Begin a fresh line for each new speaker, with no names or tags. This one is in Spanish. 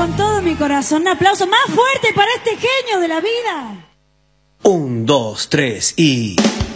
con todo mi corazón. Un aplauso más fuerte para este genio de la vida.
1, 2, 3 y...